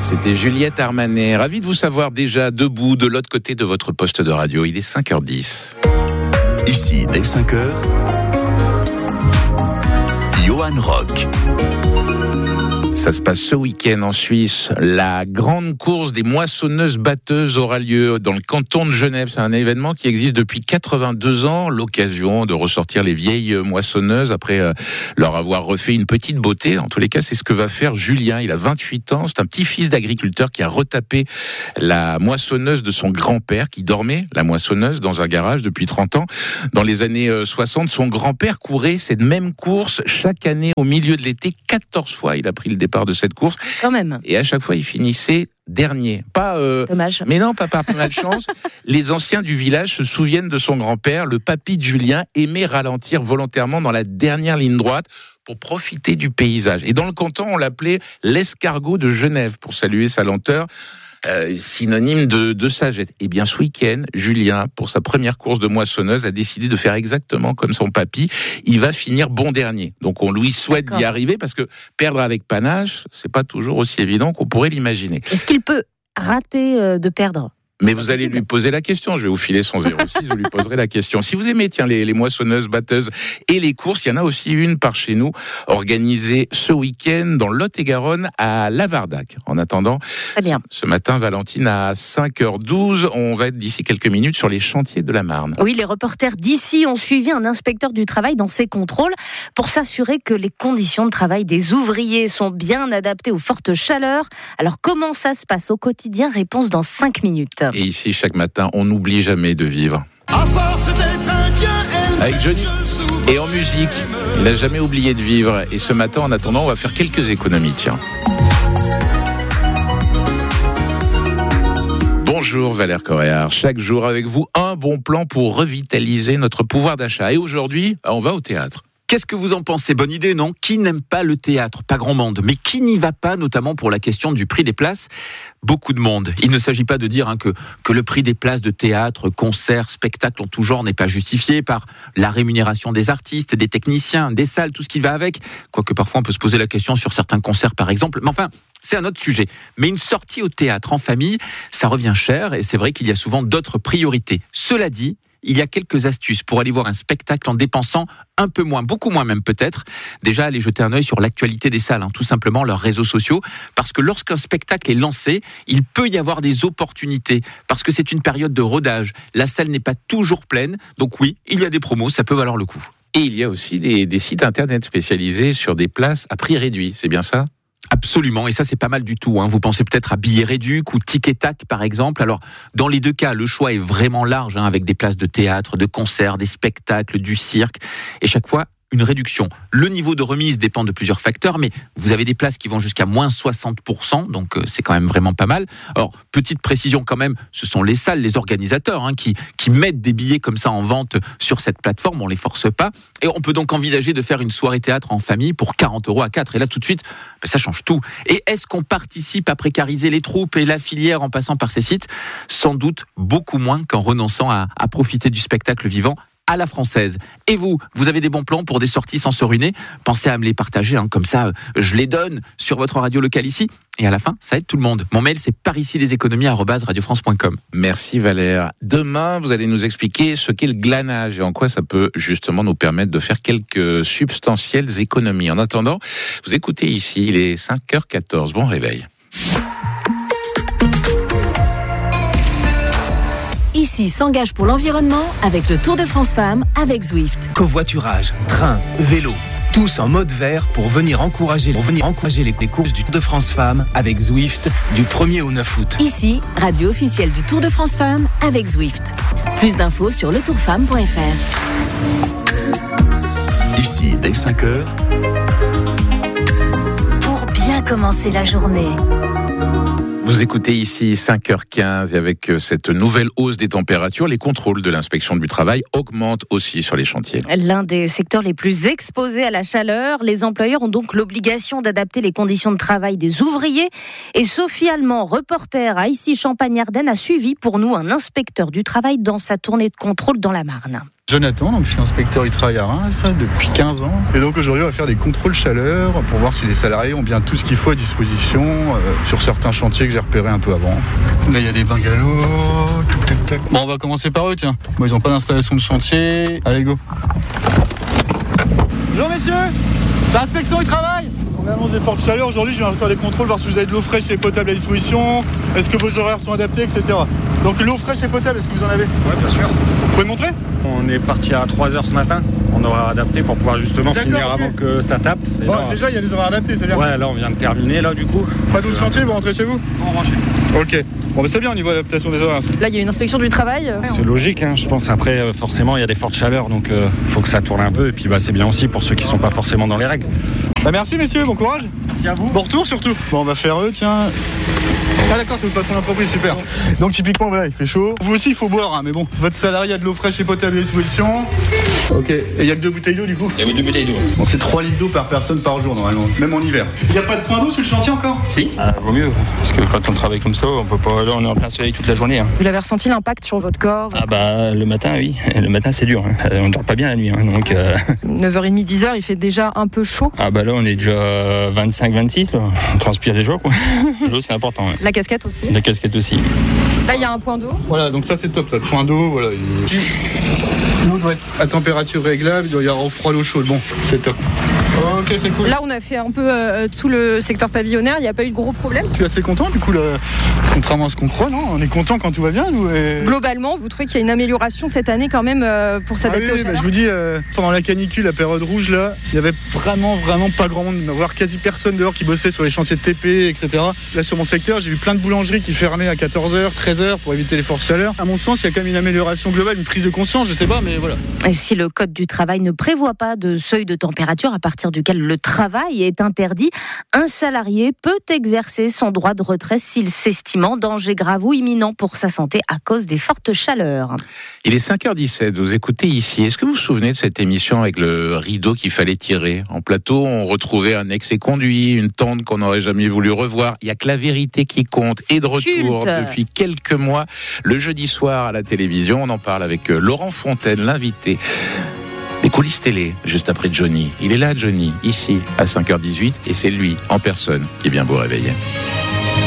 C'était Juliette Armanet. Ravi de vous savoir déjà debout de l'autre côté de votre poste de radio. Il est 5h10. Ici, dès 5h, Johan Rock. Ça se passe ce week-end en Suisse. La grande course des moissonneuses-batteuses aura lieu dans le canton de Genève. C'est un événement qui existe depuis 82 ans. L'occasion de ressortir les vieilles moissonneuses après leur avoir refait une petite beauté. En tous les cas, c'est ce que va faire Julien. Il a 28 ans. C'est un petit-fils d'agriculteur qui a retapé la moissonneuse de son grand-père qui dormait, la moissonneuse, dans un garage depuis 30 ans. Dans les années 60, son grand-père courait cette même course chaque année au milieu de l'été. 14 fois, il a pris le départ de cette course. Quand même. Et à chaque fois, il finissait dernier. Dommage. Mais non, pas par malchance. Les anciens du village se souviennent de son grand-père. Le papy de Julien aimait ralentir volontairement dans la dernière ligne droite pour profiter du paysage. Et dans le canton, on l'appelait l'escargot de Genève pour saluer sa lenteur. Synonyme de sagesse. Et bien, ce week-end, Julien, pour sa première course de moissonneuse, a décidé de faire exactement comme son papy. Il va finir bon dernier. Donc, on lui souhaite d'y arriver parce que perdre avec panache, c'est pas toujours aussi évident qu'on pourrait l'imaginer. Est-ce qu'il peut rater de perdre ? Mais vous allez lui poser la question. Je vais vous filer son 06, je lui poserai la question. Si vous aimez, les moissonneuses, batteuses et les courses, il y en a aussi une par chez nous, organisée ce week-end dans Lot-et-Garonne à Lavardac. En attendant, très bien. Ce matin, Valentine, à 5h12, on va être d'ici quelques minutes sur les chantiers de la Marne. Oui, les reporters d'ici ont suivi un inspecteur du travail dans ses contrôles pour s'assurer que les conditions de travail des ouvriers sont bien adaptées aux fortes chaleurs. Alors, comment ça se passe au quotidien ? Réponse dans 5 minutes. Et ici, chaque matin, on n'oublie jamais de vivre. À force d'être indien, avec Johnny. Et en musique, il n'a jamais oublié de vivre. Et ce matin, en attendant, on va faire quelques économies, tiens. Bonjour Valère Coréard, chaque jour avec vous, un bon plan pour revitaliser notre pouvoir d'achat. Et aujourd'hui, on va au théâtre. Qu'est-ce que vous en pensez ? Bonne idée, non ? Qui n'aime pas le théâtre ? Pas grand monde. Mais qui n'y va pas, notamment pour la question du prix des places ? Beaucoup de monde. Il ne s'agit pas de dire que le prix des places de théâtre, concerts, spectacles en tout genre n'est pas justifié par la rémunération des artistes, des techniciens, des salles, tout ce qui va avec. Quoique parfois on peut se poser la question sur certains concerts par exemple. Mais enfin, c'est un autre sujet. Mais une sortie au théâtre en famille, ça revient cher et c'est vrai qu'il y a souvent d'autres priorités. Cela dit, il y a quelques astuces pour aller voir un spectacle en dépensant un peu moins, beaucoup moins même peut-être. Déjà, aller jeter un œil sur l'actualité des salles, tout simplement leurs réseaux sociaux, parce que lorsqu'un spectacle est lancé, il peut y avoir des opportunités, parce que c'est une période de rodage. La salle n'est pas toujours pleine, donc oui, il y a des promos, ça peut valoir le coup. Et il y a aussi des sites internet spécialisés sur des places à prix réduit, c'est bien ça ? Absolument, et ça c'est pas mal du tout. Vous pensez peut-être à Billets Réduc ou Tic et Tac par exemple. Alors dans les deux cas, le choix est vraiment large, avec des places de théâtre, de concerts, des spectacles, du cirque, et chaque fois une réduction. Le niveau de remise dépend de plusieurs facteurs, mais vous avez des places qui vont jusqu'à moins 60%, donc c'est quand même vraiment pas mal. Alors, petite précision quand même, ce sont les salles, les organisateurs qui mettent des billets comme ça en vente sur cette plateforme, on les force pas. Et on peut donc envisager de faire une soirée théâtre en famille pour 40 € à 4. Et là, tout de suite, ça change tout. Et est-ce qu'on participe à précariser les troupes et la filière en passant par ces sites ? Sans doute beaucoup moins qu'en renonçant à profiter du spectacle vivant à la française. Et vous avez des bons plans pour des sorties sans se ruiner ? Pensez à me les partager, comme ça je les donne sur votre radio locale ici. Et à la fin, ça aide tout le monde. Mon mail, c'est parici-leséconomies@radiofrance.com. Merci Valère. Demain, vous allez nous expliquer ce qu'est le glanage et en quoi ça peut justement nous permettre de faire quelques substantielles économies. En attendant, vous écoutez ici, il est 5h14. Bon réveil. Ici s'engage pour l'environnement avec le Tour de France Femmes avec Zwift. Covoiturage, train, vélo, tous en mode vert pour venir encourager les courses du Tour de France Femmes avec Zwift du 1er au 9 août. Ici, radio officielle du Tour de France Femmes avec Zwift. Plus d'infos sur letourfemme.fr. Ici, dès 5h. Pour bien commencer la journée. Vous écoutez ici 5h15 et avec cette nouvelle hausse des températures, les contrôles de l'inspection du travail augmentent aussi sur les chantiers. L'un des secteurs les plus exposés à la chaleur, les employeurs ont donc l'obligation d'adapter les conditions de travail des ouvriers. Et Sophie Allemand, reporter à ici Champagne-Ardenne, a suivi pour nous un inspecteur du travail dans sa tournée de contrôle dans la Marne. Jonathan, donc je suis inspecteur du travail à Reims depuis 15 ans. Et donc aujourd'hui, on va faire des contrôles chaleur pour voir si les salariés ont bien tout ce qu'il faut à disposition sur certains chantiers que j'ai repérés un peu avant. Là, il y a des bungalows. Tac, tac. Bon, on va commencer par eux, tiens. Bon, ils n'ont pas d'installation de chantier. Allez, go. Bonjour, messieurs. L'inspection du travail. On annonce des fortes chaleurs. Aujourd'hui, je viens faire des contrôles, voir si vous avez de l'eau fraîche et potable à disposition. Est-ce que vos horaires sont adaptés, etc. Donc, l'eau fraîche et potable, est-ce que vous en avez ? Oui, bien sûr. Vous pouvez me montrer ? On est parti à 3h ce matin. On aura adapté pour pouvoir justement finir avant que ça tape. Et bon, là, déjà, il y a des horaires adaptés, c'est bien. Ouais, là, on vient de terminer, là, du coup. Pas d'eau de chantier, vous rentrez chez vous ? On rentre. Ok. Bon, c'est bien au niveau de l'adaptation des horaires. Là, il y a une inspection du travail. C'est logique, hein, je pense. Après, forcément, il y a des fortes chaleurs, donc il faut que ça tourne un peu. Et puis, c'est bien aussi pour ceux qui ne sont pas forcément dans les règles. Merci, messieurs, bon courage. Merci à vous. Bon retour, surtout. Bon, on va faire eux, tiens. Ah d'accord, c'est votre patron d'entreprise, super. Donc typiquement, voilà, il fait chaud. Vous aussi, il faut boire, hein, mais bon, votre salarié a de l'eau fraîche et potable à disposition. Ok, et il y a que 2 bouteilles d'eau du coup ? Il y a 2 bouteilles d'eau. Bon, c'est 3 litres d'eau par personne par jour normalement, même en hiver. Il n'y a pas de point d'eau sur le chantier encore ? Si, vaut mieux. Parce que quand on travaille comme ça, on peut pas. Là, on est en plein soleil toute la journée. Hein. Vous l'avez ressenti l'impact sur votre corps ? Ah bah le matin, oui. Le matin, c'est dur. Hein. On ne dort pas bien la nuit. Hein, donc. 9h30, 10h, il fait déjà un peu chaud. Ah bah là, on est déjà 25-26. Là. On transpire déjà quoi. L'eau, c'est important. Ouais. La casquette aussi. La casquette aussi. Là, il y a un point d'eau. Voilà, donc ça c'est top, ça. Le point d'eau, voilà. L'eau doit être à température réglable, il doit y avoir au froid, l'eau chaude. Bon, c'est top. Ok, c'est cool. Là, on a fait un peu tout le secteur pavillonnaire. Il n'y a pas eu de gros problèmes. Je suis assez content, du coup, là, contrairement à ce qu'on croit, non ? On est content quand tout va bien, nous. Et... Globalement, vous trouvez qu'il y a une amélioration cette année quand même pour s'adapter aux chaleurs ? Je vous dis, pendant la canicule, la période rouge, là, il y avait vraiment pas grand monde, voire quasi personne dehors qui bossait sur les chantiers de TP, etc. Là, sur mon secteur, j'ai vu plein de boulangeries qui fermaient à 14h, 13h pour éviter les fortes chaleurs. À mon sens, il y a quand même une amélioration globale, une prise de conscience, je sais pas, mais voilà. Et si le Code du travail ne prévoit pas de seuil de température à partir duquel le travail est interdit, un salarié peut exercer son droit de retrait s'il s'estime en danger grave ou imminent pour sa santé à cause des fortes chaleurs. Il est 5h17, vous écoutez ici. Est-ce que vous vous souvenez de cette émission avec le rideau qu'il fallait tirer ? En plateau, on retrouvait un ex-conduit, une tante qu'on n'aurait jamais voulu revoir. Il n'y a que la vérité qui compte. Et de retour depuis quelques mois, le jeudi soir à la télévision, on en parle avec Laurent Fontaine, l'invité. Les coulisses télé, juste après Johnny. Il est là, Johnny, ici, à 5h18, et c'est lui, en personne, qui vient vous réveiller.